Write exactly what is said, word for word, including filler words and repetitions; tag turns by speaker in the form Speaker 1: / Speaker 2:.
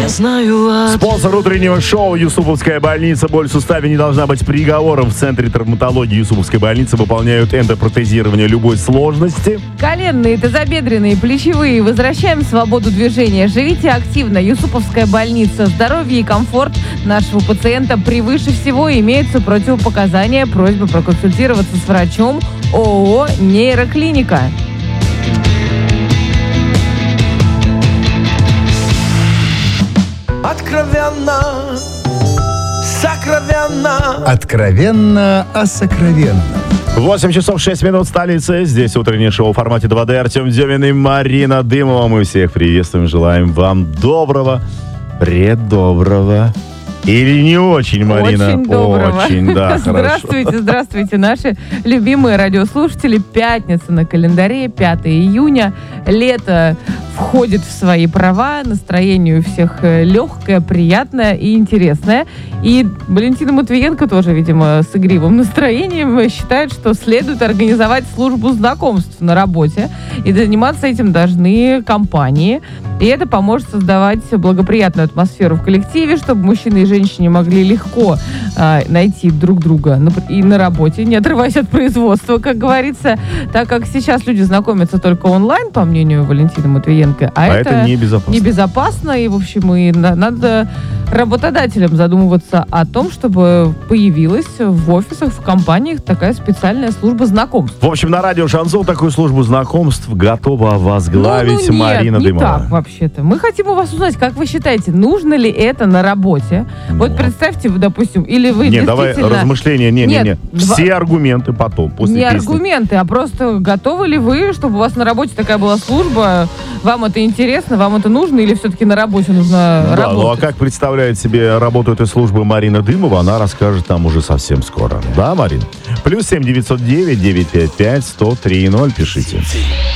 Speaker 1: знаю вас.
Speaker 2: Спонсор утреннего шоу Юсуповская больница. Боль в суставе не должна быть приговором. В Центре травматологии Юсуповской больницы выполняют эндопротезирование любой сложности.
Speaker 3: Коленные, тазобедренные, плечевые. Возвращаем свободу движения. Живите активно. Юсуповская больница. Здоровье и комфорт нашего пациента превыше всего. Имеются противопоказания. Просьба проконсультироваться с врачом. ООО «Нейроклиника».
Speaker 1: Откровенно, сокровенно.
Speaker 4: Откровенно о сокровенном.
Speaker 2: восемь часов шесть минут, столица. Здесь утреннее шоу в формате два дэ. Артем Демин и Марина Дымова. Мы всех приветствуем. Желаем вам доброго, преддоброго. Или не очень, Марина?
Speaker 3: Очень доброго.
Speaker 2: Очень, да, хорошо.
Speaker 3: Здравствуйте, здравствуйте, наши любимые радиослушатели. Пятница на календаре, пятого июня. Лето входит в свои права. Настроение у всех легкое, приятное и интересное. И Валентина Матвиенко тоже, видимо, с игривым настроением считает, что следует организовать службу знакомств на работе. И заниматься этим должны компании. И это поможет создавать благоприятную атмосферу в коллективе, чтобы мужчины и женщины могли легко э, найти друг друга на, и на работе, не отрываясь от производства, как говорится, так как сейчас люди знакомятся только онлайн, по мнению Валентины Матвиенко, а,
Speaker 2: А
Speaker 3: это,
Speaker 2: это небезопасно.
Speaker 3: небезопасно, и, в общем, и на, надо работодателям задумываться о том, чтобы появилась в офисах, в компаниях такая специальная служба знакомств.
Speaker 2: В общем, на радио «Шансон» такую службу знакомств готова возглавить
Speaker 3: ну, ну, нет,
Speaker 2: Марина
Speaker 3: не
Speaker 2: Дымова.
Speaker 3: так вообще-то. Мы хотим у вас узнать, как вы считаете, нужно ли это на работе?
Speaker 2: Ну.
Speaker 3: Вот представьте, вы, допустим, или вы
Speaker 2: Не,
Speaker 3: действительно...
Speaker 2: давай размышления. Не,
Speaker 3: Нет,
Speaker 2: не, не.
Speaker 3: два-
Speaker 2: Все аргументы потом, после
Speaker 3: Не
Speaker 2: песни.
Speaker 3: аргументы, а просто готовы ли вы, чтобы у вас на работе такая была служба? Вам это интересно, вам это нужно, или все-таки на работе нужно
Speaker 2: Да,
Speaker 3: работать?
Speaker 2: ну а как представляет себе работу этой службы Марина Дымова, она расскажет нам уже совсем скоро. Да, Марин? Плюс семь девятьсот девять девятьсот пятьдесят пять сто три ноль пишите.